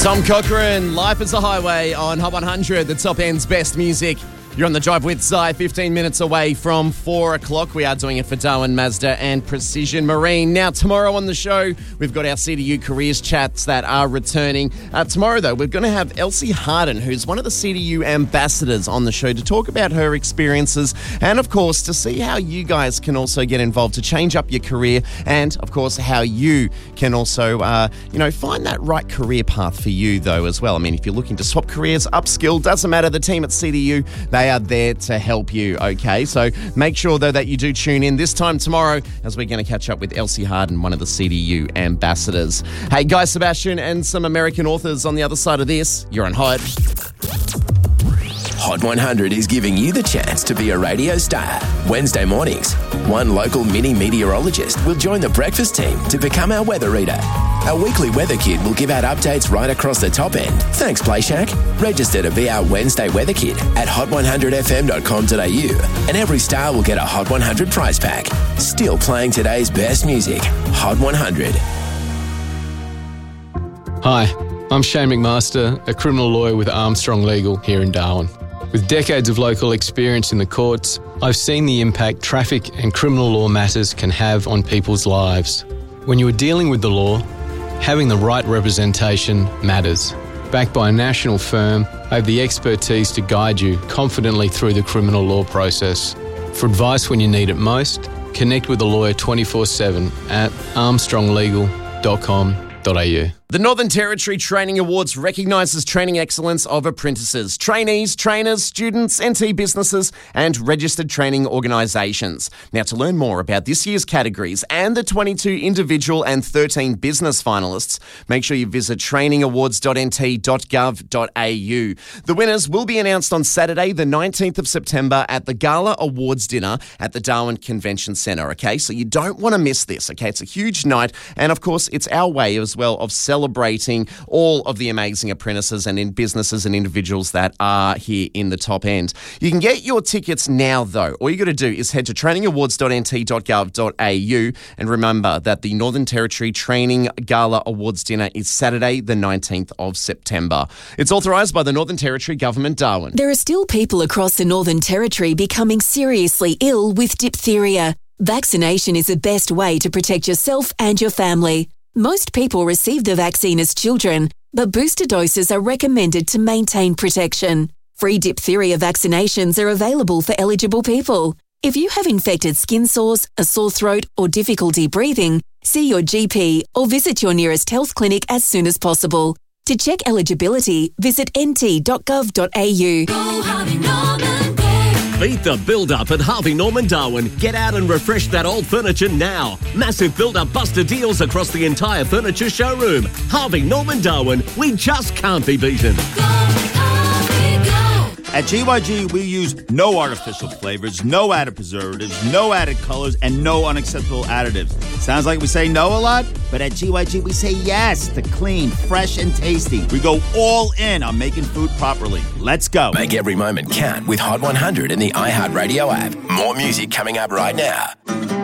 Tom Cochrane, Life is a Highway on Hot 100, the top end's best music. You're on the drive with Zy, 15 minutes away from 4 o'clock. We are doing it for Darwin Mazda and Precision Marine. Now, tomorrow on the show, we've got our CDU careers chats that are returning. Tomorrow, though, we're going to have Elsie Harden, who's one of the CDU ambassadors, on the show to talk about her experiences and, of course, to see how you guys can also get involved to change up your career and, of course, how you can also, find that right career path for you, though, as well. I mean, if you're looking to swap careers, upskill, doesn't matter. The team at CDU, they are there to help you, okay? So make sure, though, that you do tune in this time tomorrow as we're going to catch up with Elsie Harden, one of the CDU ambassadors. Hey, Guy Sebastian and some American authors on the other side of this. You're on Hot. Hot 100 is giving you the chance to be a radio star. Wednesday mornings, one local mini meteorologist will join the breakfast team to become our weather reader. Our weekly weather kid will give out updates right across the top end. Thanks, Play Shack. Register to be our Wednesday weather kid at hot100fm.com.au, and every star will get a Hot 100 prize pack. Still playing today's best music. Hot 100. Hi, I'm Shane McMaster, a criminal lawyer with Armstrong Legal here in Darwin. With decades of local experience in the courts, I've seen the impact traffic and criminal law matters can have on people's lives. When you are dealing with the law, having the right representation matters. Backed by a national firm, I have the expertise to guide you confidently through the criminal law process. For advice when you need it most, connect with a lawyer 24/7 at armstronglegal.com.au. The Northern Territory Training Awards recognises training excellence of apprentices, trainees, trainers, students, NT businesses and registered training organisations. Now, to learn more about this year's categories and the 22 individual and 13 business finalists, make sure you visit trainingawards.nt.gov.au. The winners will be announced on Saturday, the 19th of September at the Gala Awards Dinner at the Darwin Convention Centre, okay? So you don't want to miss this, okay? It's a huge night and, of course, it's our way as well of celebrating all of the amazing apprentices and in businesses and individuals that are here in the top end. You can get your tickets now, though. All you got to do is head to trainingawards.nt.gov.au and remember that the Northern Territory Training Gala Awards Dinner is Saturday, the 19th of September. It's authorised by the Northern Territory Government, Darwin. There are still people across the Northern Territory becoming seriously ill with diphtheria. Vaccination is the best way to protect yourself and your family. Most people receive the vaccine as children, but booster doses are recommended to maintain protection. Free diphtheria vaccinations are available for eligible people. If you have infected skin sores, a sore throat, or difficulty breathing, see your GP or visit your nearest health clinic as soon as possible. To check eligibility, visit nt.gov.au. Go Harvey Norman, go. Beat the build-up at Harvey Norman Darwin. Get out and refresh that old furniture now. Massive build-up buster deals across the entire furniture showroom. Harvey Norman Darwin, we just can't be beaten. Go Harvey, go. At GYG, we use no artificial flavors, no added preservatives, no added colors, and no unacceptable additives. Sounds like we say no a lot, but at GYG, we say yes to clean, fresh, and tasty. We go all in on making food properly. Let's go. Make every moment count with Hot 100 in the iHeartRadio app. More music coming up right now.